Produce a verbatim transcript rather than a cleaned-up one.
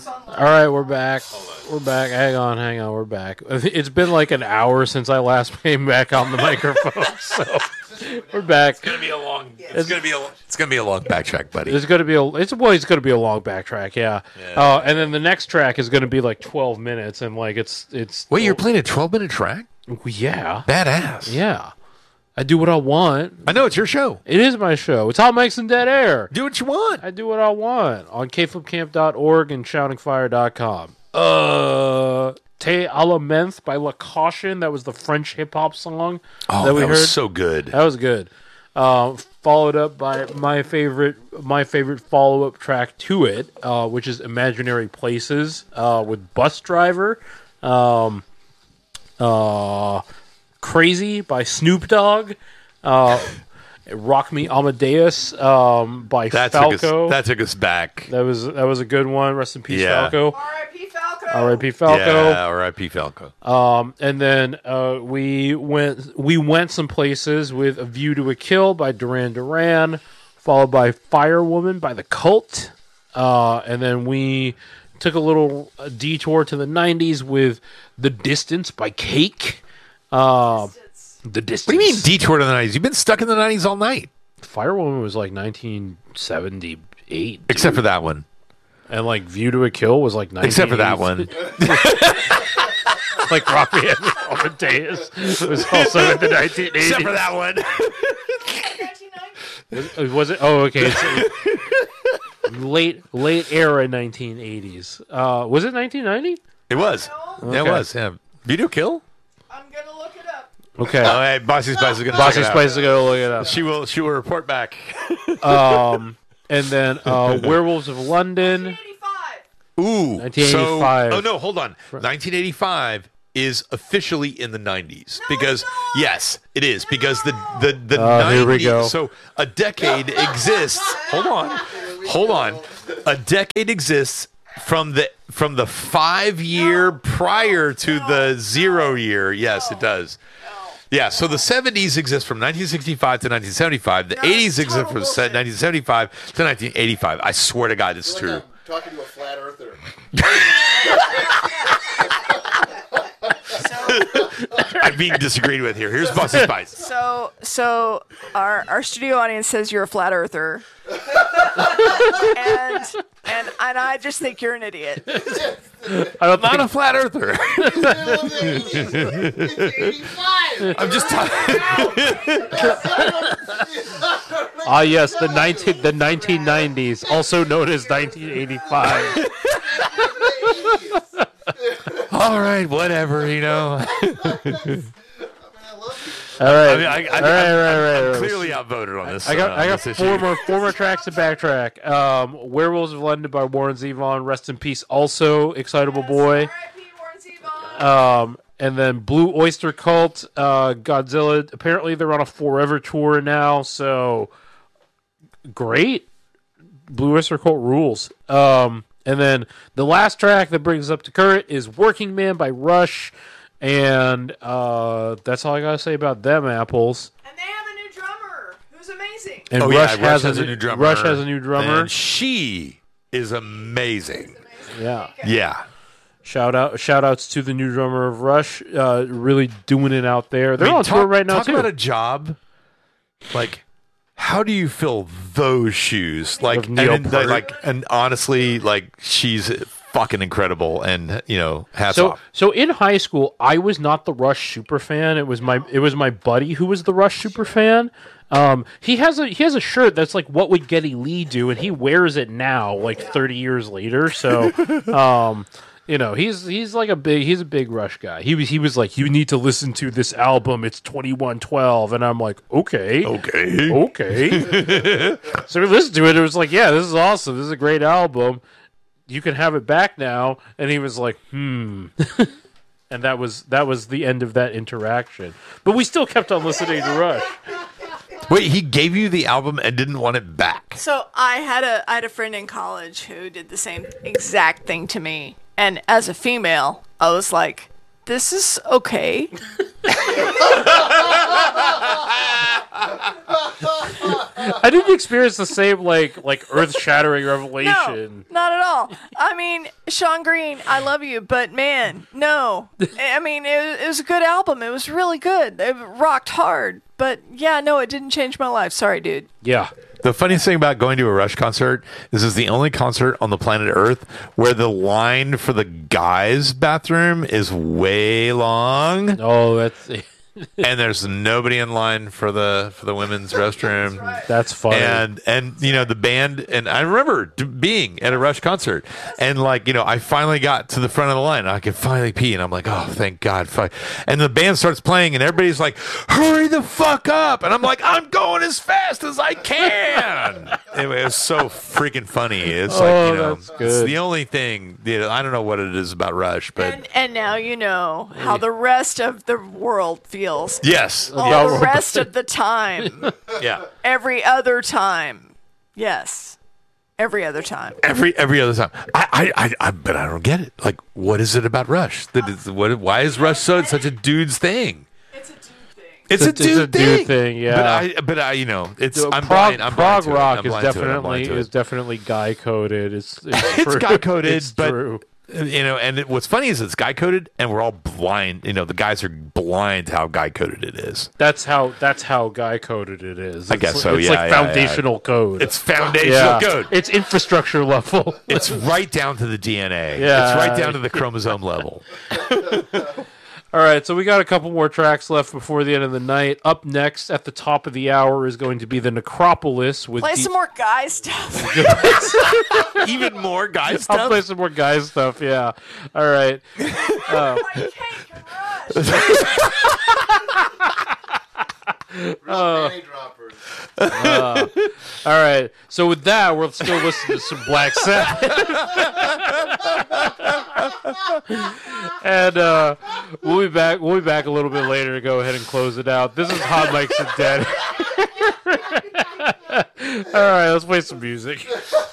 All right, we're back. We're back. Hang on, hang on. We're back. It's been like an hour since I last came back on the microphone, so we're back. It's gonna be a long. It's, it's gonna be a. It's gonna be a long backtrack, buddy. It's gonna be a. It's well, it's gonna be a long backtrack, yeah. yeah. Uh, and then the next track is gonna be like twelve minutes, and like it's it's. Wait, you're playing a twelve minute track? Yeah. Badass. Yeah. I do what I want. I know, it's your show. It is my show. It's Hot Mics and Dead Air. Do what you want. I do what I want on k flip camp dot org and shouting fire dot com. Uh, Te Alamenth by La Caution. That was the French hip-hop song oh, that we that heard. was so good. That was good. Uh, followed up by my favorite my favorite follow-up track to it, uh, which is Imaginary Places uh, with Bus Driver. Um, uh... Crazy by Snoop Dogg, uh, Rock Me Amadeus um, by that Falco. Took us, that took us back. That was that was a good one. Rest in peace, yeah. Falco. R I P Falco. R I P Falco. Yeah, R I P Falco. Um, and then uh, we went we went some places with A View to a Kill by Duran Duran, followed by Firewoman by The Cult, uh, and then we took a little uh, detour to the nineties with The Distance by Cake. Uh, the distance. What do you mean detour to the nineties? You've been stuck in the nineties all night. Firewoman was like nineteen seventy-eight. Dude. Except for that one. And like View to a Kill was like nineteen Except for that one. Like Rock Me Amadeus was also in the nineteen eighties. Except for that one. was, was it? Oh, okay. It's late, late era nineteen eighties. Uh, was it nineteen ninety? It was. No. Yeah, Okay. it was. Yeah. Video Kill? I'm gonna look it up. Okay. Oh, hey, Bossy Spice is going to Bossy Spice is going to look it up. She will, she will report back. Um, and then uh, Werewolves of London. nineteen eighty-five. Ooh. nineteen eighty-five. So, oh, no, hold on. nineteen eighty-five is officially in the nineties. No, because, it's not. yes, it is. Because the, the, the Oh, nineties. here we go. So a decade exists. Hold on. Hold on. A decade exists from the from the five year No, prior to no, the no, zero year. Yes, it does. No. Yeah, so the seventies exist from nineteen sixty-five to nineteen seventy-five. The No, eighties it's exist total from bullshit. nineteen seventy-five to nineteen eighty-five. I swear to God, it's Like true. I'm talking to a flat earther. I'm being disagreed with here. Here's Bossy Spice. So, so our our studio audience says you're a flat earther, and and and I just think you're an idiot. I don't Not think a flat earther. I'm just talking. Ah, yes, the nineteen the nineteen nineties, also known as nineteen eighty-five. All right, whatever, you know. All right, I mean, I, I, all right, I'm, right, I'm, right, I'm right. clearly outvoted on this. I got uh, I got this four issue. more four more tracks to backtrack. Um, Werewolves of London by Warren Zevon, rest in peace. Also, Excitable Boy. R I P Warren Zevon. Um, and then Blue Oyster Cult, uh, Godzilla. Apparently, they're on a forever tour now. So great, Blue Oyster Cult rules. Um, and then the last track that brings us up to current is Working Man by Rush. And uh, that's all I gotta say about them apples. And they have a new drummer who's amazing. And Oh, Rush, yeah, has, has a, a new drummer. Rush has a new drummer. And she is amazing. Yeah. Yeah. Shout out, shout outs to the new drummer of Rush. Uh, really doing it out there. They're I mean, on tour talk- right now talk too. about a job. Like, how do you fill those shoes? Like, Of and, Neil and, Peart. like, and honestly, like, she's fucking incredible. And you know, hats So, off. so in high school, I was not the Rush super fan. It was my it was my buddy who was the Rush super fan. Um, he has a he has a shirt that's like, "What would Geddy Lee do?" and he wears it now, like thirty years later. So, um, you know, he's he's like a big he's a big Rush guy. He was he was like, "You need to listen to this album. It's twenty-one twelve," and I'm like, "Okay, Okay. okay." So we listened to it. It was like, "Yeah, this is awesome. This is a great album. You can have it back now." And he was like, "Hmm." And that was that was the end of that interaction. But we still kept on listening to Rush. Wait, he gave you the album and didn't want it back. So I had a I had a friend in college who did the same exact thing to me, and as a female, I was like, "This is okay." I didn't experience the same like like earth shattering No, revelation. not at all. I mean, Sean Green, I love you, but man, no. I mean, it, it was a good album. It was really good. It rocked hard. But yeah, no, it didn't change my life. Sorry, dude. Yeah. The funniest thing about going to a Rush concert is this is the only concert on the planet Earth where the line for the guys' bathroom is way long, Oh, that's and there's nobody in line for the for the women's restroom. that's funny. And and you know the band, and I remember d- being at a Rush concert, and like you know I finally got to the front of the line, and I could finally pee, and I'm like, oh thank God, fuck. And the band starts playing, and everybody's like, hurry the fuck up, and I'm like, I'm going as fast as I can. Anyway, it was so freaking funny. It's Oh, like you know, that's it's good. the only thing. You know, I don't know what it is about Rush, but And, and now you know how the rest of the world feels. yes, All Yeah. the rest of the time. yeah. Every other time. Yes. Every other time. Every every other time, I, I, I, I, but I don't get it. Like, what is it about Rush? That is, what? Why is Rush so such a dude's thing? It's a dude thing. It's, It's a, a- dude, it's a dude thing. thing, yeah. But I, but I, you know, it's I'm prog blind. I'm prog blind to it. rock I'm is blind to it. I'm definitely blind to it. is definitely guy coded. It's it's, It's true. guy coded, It's but true. you know, and it, what's funny is it's guy coded, and we're all blind. You know, the guys are blind to how guy coded it is. That's how that's how guy coded it is. I It's- guess so, It's yeah, like yeah, foundational code. It's foundational yeah. code. It's infrastructure level. It's right down to the D N A. Yeah. It's right down to the chromosome level. All right, so we got a couple more tracks left before the end of the night. Up next, at the top of the hour, is going to be the Necropolis with Play D- some more guy stuff. Even more guy I'll stuff. play some more guy stuff. Yeah. All right. Like Cake and Rush. Panty droppers. All right. So with that, we'll still listen to some Black Sabbath. And uh, we'll be back. We'll be back a little bit later to go ahead and close it out. This is Hot Mics and Dead. All right, let's play some music.